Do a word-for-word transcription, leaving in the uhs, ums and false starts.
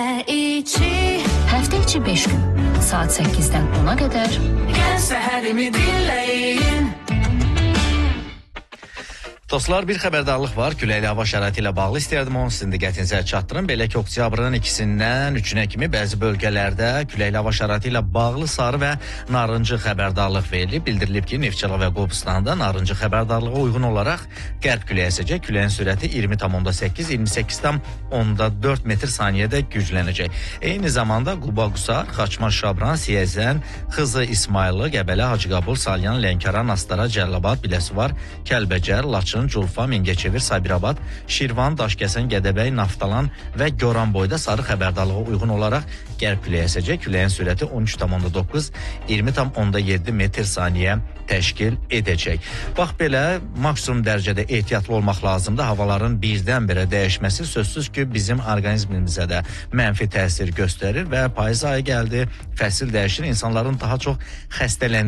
İçi Həftə içi beş gün, saat səkkizdən ona qədər Gəl səhərimi dinləyin. Dostlar, bir xəbərdarlıq var. Küləkli hava şəraiti ilə bağlı istəyərdim onun sizin diqqətinizə çatdırım. Belə ki, oktyabrın ikisindən üçünə kimi bəzi bölgələrdə küləkli hava şəraiti ilə bağlı sarı və narıncı xəbərdarlıq verilib. Bildirilib ki, Neftçala və Qobustanda narıncı xəbərdarlığa uyğun olaraq qərb küləyi əsəcək. Küləyin sürəti iyirmi tam onda səkkiz, iyirmi səkkiz tam onda dörd metr saniyədə güclənəcək. Eyni zamanda Quba, Qusar, Xaçmar, Şabran, Siyəzən, Xızı, İsmayılı, Qəbələ, Hacıqabul, Salyan, Lənkəran, Astara, Cərlabad, Biləsuvar, Kəlbəcər, Laçın, Culfa, Mingəçevir, Sabirabad, Şirvan, Daşkəsən, Gədəbəy, Naftalan və Goranboyda sarı xəbərdarlığa uyğun olaraq qərb küləyi əsəcək. Küləyin sürəti on üç tam onda doqquz, iyirmi tam onda yeddi metr saniyə təşkil edəcək. Bax belə, maksimum dərəcədə ehtiyatlı olmaq lazımdır. Havaların birdən-birə dəyişməsi sözsüz ki, bizim orqanizmimizə də mənfi təsir göstərir və payız ayı gəldi, fəsil dəyişir, insanların daha çox xəstələndiyi